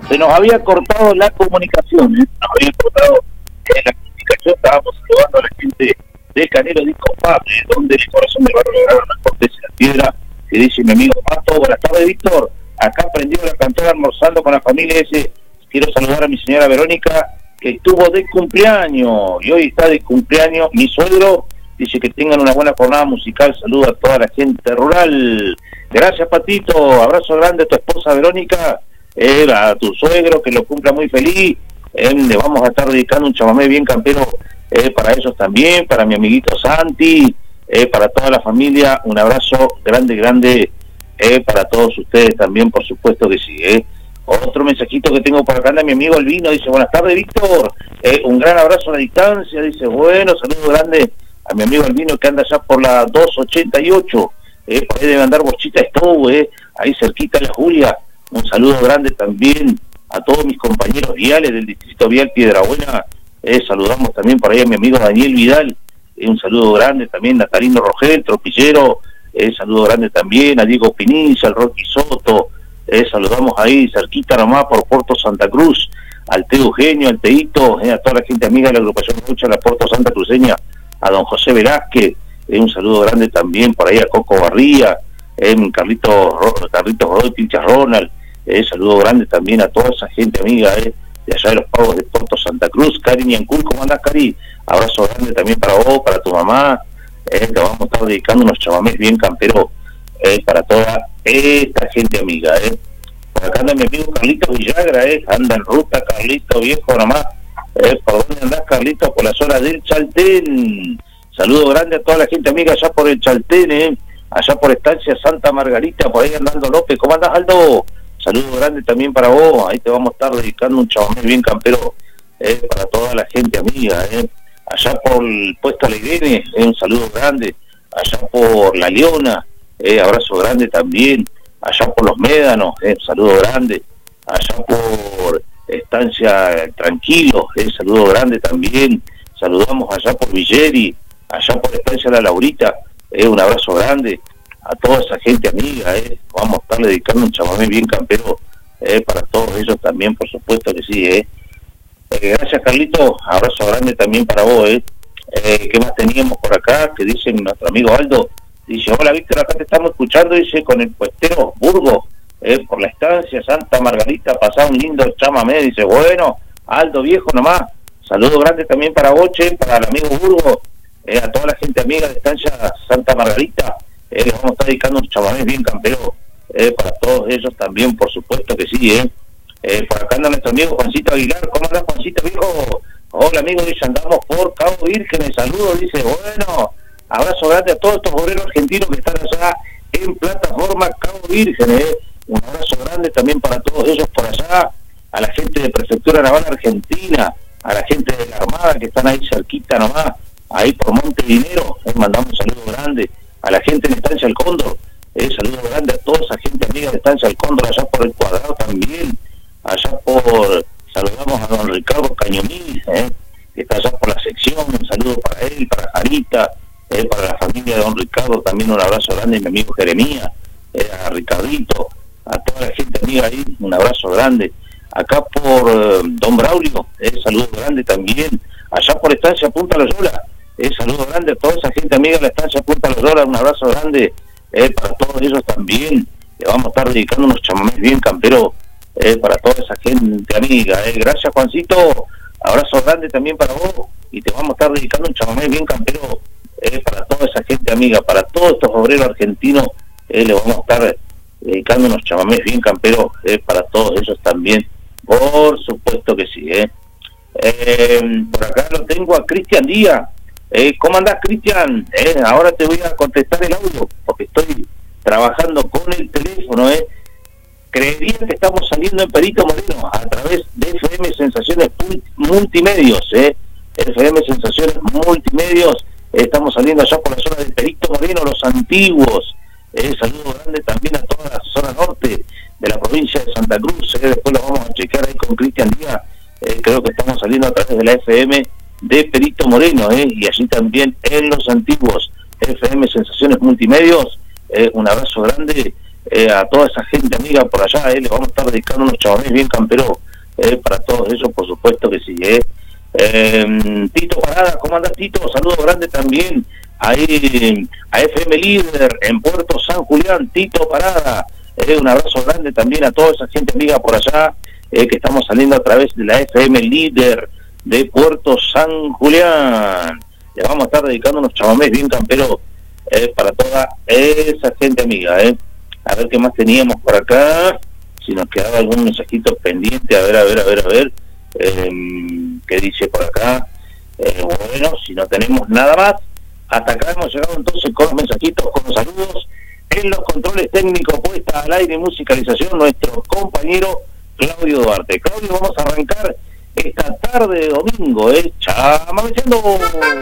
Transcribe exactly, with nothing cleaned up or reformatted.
se nos había cortado la comunicación, ¿eh? Nos había cortado eh, la comunicación, estábamos saludando a la gente de Canelo Disco Pub, ¿eh? Donde el corazón del barrio lograron las Cortes y la Piedra, que dice mi amigo Pato. Buenas tardes, Víctor, acá prendido la cantera almorzando con la familia ese. Quiero saludar a mi señora Verónica, que estuvo de cumpleaños, y hoy está de cumpleaños mi suegro. Dice que tengan una buena jornada musical. Saludo a toda la gente rural. Gracias, Patito. Abrazo grande a tu esposa Verónica, eh, a tu suegro, que lo cumpla muy feliz. Eh, le vamos a estar dedicando un chamamé bien campero eh, para ellos también, para mi amiguito Santi, eh, para toda la familia. Un abrazo grande, grande eh, para todos ustedes también, por supuesto que sí. Eh. Otro mensajito que tengo por acá anda mi amigo Albino. Dice, buenas tardes, Víctor. Eh, un gran abrazo a la distancia. Dice, bueno, saludo grande a mi amigo Albino, que anda ya por la dos ochenta y ocho, eh, por ahí debe andar Bochita Stowe, eh, ahí cerquita de la Julia. Un saludo grande también a todos mis compañeros viales del distrito vial Piedrabuena. Eh, saludamos también por ahí a mi amigo Daniel Vidal, eh, un saludo grande también a Tarino Rogel, Tropillero, eh, saludo grande también a Diego Pinilla, al Rocky Soto, eh, saludamos ahí cerquita nomás por Puerto Santa Cruz, al Teo Eugenio, al Teito, eh, a toda la gente amiga de la agrupación Mucha, la Puerto Santa Cruceña, a don José Velázquez, eh, un saludo grande también por ahí a Coco Barría, eh, Carlito, Carlitos Godoy, Pincha Ronald, eh, saludo grande también a toda esa gente amiga eh, de allá de los Pagos de Puerto Santa Cruz. Cari Niancul, ¿cómo andás, Cari? Abrazo grande también para vos, para tu mamá, eh, te vamos a estar dedicando unos chamamés bien camperos eh, para toda esta gente amiga. Eh. Por acá anda mi amigo Carlito Villagra, eh, anda en ruta, Carlito, viejo nomás. Eh, ¿Por dónde andás, Carlitos? Por la zona del Chaltén. Saludo grande a toda la gente amiga allá por el Chaltén, eh, allá por Estancia Santa Margarita, por ahí andando López. ¿Cómo andás, Aldo? Saludo grande también para vos. Ahí te vamos a estar dedicando un chamamé bien campero eh, para toda la gente amiga. Eh. Allá por el puesto La Irene, eh, un saludo grande. Allá por La Leona, eh, abrazo grande también. Allá por Los Médanos, eh, saludo grande. Allá por Estancia Tranquilo, eh, saludo grande también. Saludamos allá por Villeri, allá por Estancia La Laurita, eh, un abrazo grande a toda esa gente amiga. Eh. Vamos a estar dedicando un chamamé bien campero eh, para todos ellos también, por supuesto que sí. Eh. Eh, gracias, Carlito. Abrazo grande también para vos. Eh. Eh, ¿Qué más teníamos por acá? Que dice nuestro amigo Aldo. Dice, hola, Víctor, acá te estamos escuchando, dice, con el puestero Burgos. Eh, por la Estancia Santa Margarita, pasá un lindo chamamé. Dice, bueno, Aldo, viejo nomás, saludo grande también para Boche, para el amigo Burgo, eh, a toda la gente amiga de Estancia Santa Margarita. Eh, les vamos a estar dedicando un chamamé bien campero eh, para todos ellos también, por supuesto que sí. eh. Eh, por acá anda nuestro amigo Juancito Aguilar. ¿Cómo andás, Juancito, viejo? Hola, amigo, dice, andamos por Cabo Virgen, saludos. Dice, bueno, abrazo grande a todos estos obreros argentinos que están allá en plataforma Cabo Virgen. eh. Un abrazo grande también para todos ellos por allá, a la gente de Prefectura Naval Argentina, a la gente de la Armada que están ahí cerquita nomás, ahí por Montevideo. Eh, mandamos un saludo grande a la gente de Estancia El Cóndor, eh, saludo grande a toda esa gente amiga de Estancia El Cóndor, allá por el Cuadrado también, allá por, saludamos a don Ricardo Cañomil, eh, que está allá por la sección. Un saludo para él, para Jarita, eh, para la familia de don Ricardo también, un abrazo grande, mi amigo Jeremías, eh, a Ricardito, a toda la gente amiga ahí, un abrazo grande. Acá por eh, Don Braulio, eh, saludo grande también. Allá por Estancia Punta Loyola, eh, saludo grande a toda esa gente amiga de la Estancia Punta Loyola, un abrazo grande eh, para todos ellos también. Le vamos a estar dedicando unos chamamés bien camperos eh, para toda esa gente amiga. Eh. Gracias, Juancito, abrazo grande también para vos, y te vamos a estar dedicando un chamamé bien campero eh, para toda esa gente amiga, para todos estos obreros argentinos. Eh, le vamos a estar dedicando unos chamamés bien camperos eh, para todos ellos también, por supuesto que sí. Eh. Eh, por acá lo tengo a Cristian Díaz. Eh, ¿Cómo andás, Cristian? Eh, ahora te voy a contestar el audio, porque estoy trabajando con el teléfono. Eh. Creería que estamos saliendo en Perito Moreno a través de F M Sensaciones Multimedios. Eh. F M Sensaciones Multimedios, eh, estamos saliendo allá por la zona de Perito Moreno, Los Antiguos. Eh, saludo grande también a toda la zona norte de la provincia de Santa Cruz. Eh, después lo vamos a chequear ahí con Cristian Díaz. Eh, creo que estamos saliendo a través de la F M de Perito Moreno, eh, y allí también en Los Antiguos, F M Sensaciones Multimedios. Eh, un abrazo grande eh, a toda esa gente amiga por allá, eh, les vamos a estar dedicando unos chamamés bien camperos, eh, para todos ellos, por supuesto que sí, eh. Eh, Tito Parada, ¿cómo andas, Tito? Saludo grande también ahí a F M Líder en Puerto San Julián, Tito Parada, eh, un abrazo grande también a toda esa gente amiga por allá, eh, que estamos saliendo a través de la F M Líder de Puerto San Julián. Les vamos a estar dedicando unos chamamés bien camperos, eh, para toda esa gente amiga, eh. A ver qué más teníamos por acá, si nos quedaba algún mensajito pendiente, a ver, a ver, a ver, a ver, eh, qué dice por acá. Eh, bueno, si no tenemos nada más, hasta acá hemos llegado entonces con los mensajitos, con los saludos. En los controles técnicos, puesta al aire y musicalización, nuestro compañero Claudio Duarte. Claudio, vamos a arrancar esta tarde de domingo, ¿eh? Chamameciendo.